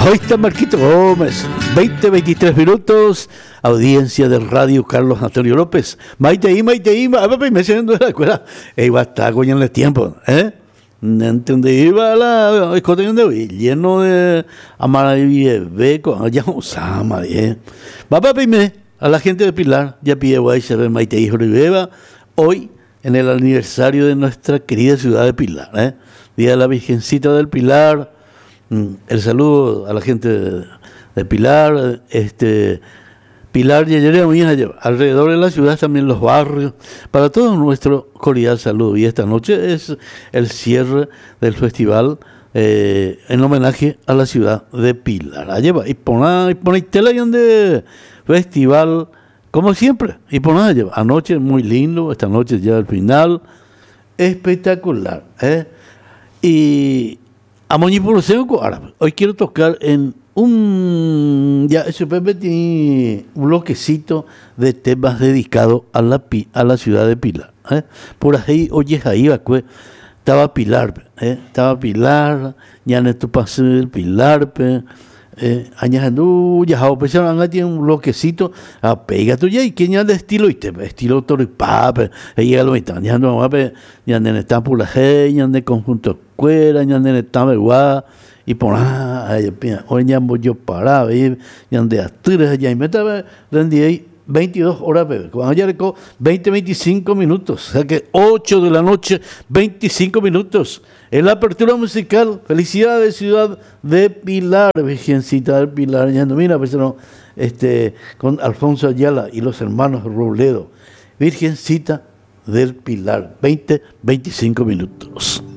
Hoy está Marquito Gómez, 23 minutos, audiencia de Radio Carlos Antonio López. Maite, me siento de la escuela. Iba a estar coñando el tiempo, Donde iba a la escuela de hoy, lleno de amaravillas, ya usamos, a la gente de Pilar, ya pide guay, se ve Maite y Beba, hoy en el aniversario de nuestra querida ciudad de Pilar, Día de la Virgencita del Pilar. El saludo a la gente de Pilar, Pilar y alrededor de la ciudad, también los barrios, para todo nuestro cordial saludo. Y esta noche es el cierre del festival en homenaje a la ciudad de Pilar. Allá va, y ponéis tela y de festival, como siempre, y lleva. Anoche muy lindo, esta noche ya al final, espectacular, Y a Moñipuloseo árabe. Hoy quiero tocar en un bloquecito de temas dedicados a la ciudad de Pilar. Por ahí, oye, ahí estaba Pilar, ya en tu pase del Pilar, añadiendo, ya tiene un bloquecito, pega tú ya, y que ya de estilo, estilo Toripap, llega lo mitad, ya no va, ya en esta pulaje, ya en conjunto cuera, ya en esta megua, y por hoy ya voy yo parado, ya de Asturias, ya y me estaba rendí ahí 22 horas, cuando ya le 25 minutos, o sea que 8 de la noche, 25 minutos. En la apertura musical, felicidades ciudad de Pilar, Virgencita del Pilar, ya no, mira, pues no, con Alfonso Ayala y los hermanos Robledo, Virgencita del Pilar, 25 minutos.